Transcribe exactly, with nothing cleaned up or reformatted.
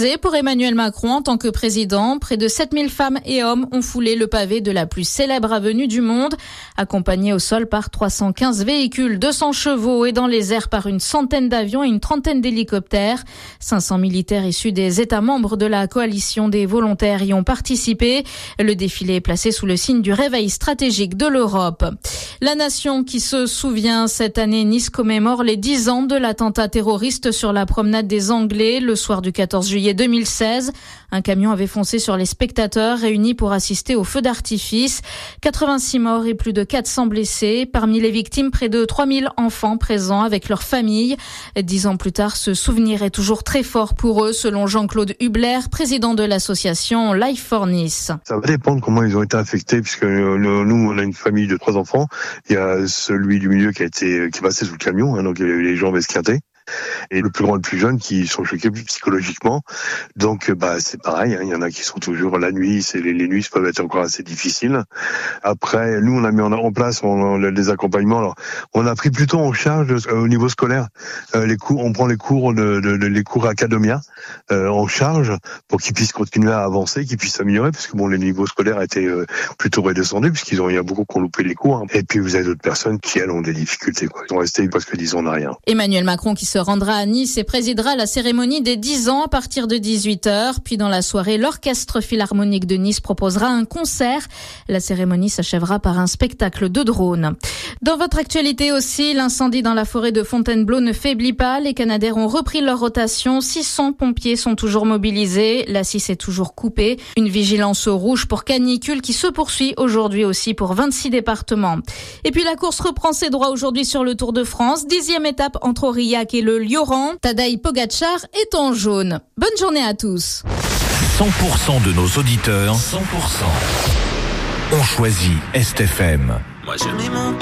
succès pour Emmanuel Macron en tant que président. Près de sept mille femmes et hommes ont foulé le pavé de la plus célèbre avenue du monde, accompagnés au sol par trois cent quinze véhicules, deux cents chevaux et dans les airs par une centaine d'avions et une trentaine d'hélicoptères. cinq cents militaires issus des États membres de la coalition des volontaires y ont participé. Le défilé est placé sous le signe du réveil stratégique de l'Europe. La nation qui se souvient, cette année, Nice commémore les dix ans de l'attentat terroriste sur la promenade des Anglais le soir du quatorze juillet deux mille seize. Un camion avait foncé sur les spectateurs réunis pour assister au feu d'artifice. quatre-vingt-six morts et plus de quatre cents blessés. Parmi les victimes, près de trois mille enfants présents avec leurs familles. Dix ans plus tard, ce souvenir est toujours très fort pour eux, selon Jean-Claude Hubler, président de l'association Life for Nice. Ça va dépendre comment ils ont été affectés, puisque nous, on a une famille de trois enfants. Il y a celui du milieu qui a été, qui est passé sous le camion, hein, donc il y a eu les jambes esquintées. Et le plus grand et le plus jeune qui sont choqués psychologiquement. Donc, bah, c'est pareil, hein, il y en a qui sont toujours la nuit, c'est les, les nuits peuvent être encore assez difficiles. Après, nous, on a mis en, en place on, on, des accompagnements. Alors, on a pris plutôt en charge euh, au niveau scolaire euh, les cours, on prend les cours de, de, de les cours Academia euh, en charge pour qu'ils puissent continuer à avancer, qu'ils puissent s'améliorer, parce que bon, les niveaux scolaires étaient euh, plutôt redescendus, puisqu'ils ont, il y a beaucoup qui ont loupé les cours. Hein. Et puis, vous avez d'autres personnes qui, elles, ont des difficultés, quoi. Ils sont restés presque dix ans en arrière. Emmanuel Macron qui se rendra à Nice et présidera la cérémonie des dix ans à partir de dix-huit heures. Puis dans la soirée, l'Orchestre Philharmonique de Nice proposera un concert. La cérémonie s'achèvera par un spectacle de drones. Dans votre actualité aussi, l'incendie dans la forêt de Fontainebleau ne faiblit pas. Les Canadaires ont repris leur rotation. six cents pompiers sont toujours mobilisés. La six est toujours coupée. Une vigilance rouge pour canicule qui se poursuit aujourd'hui aussi pour vingt-six départements. Et puis la course reprend ses droits aujourd'hui sur le Tour de France. Dixième étape entre Aurillac et le Lioran. Tadej Pogačar est en jaune. Bonne journée à tous. cent pour cent de nos auditeurs, cent pour cent ont choisi S T F M. Moi je mets mon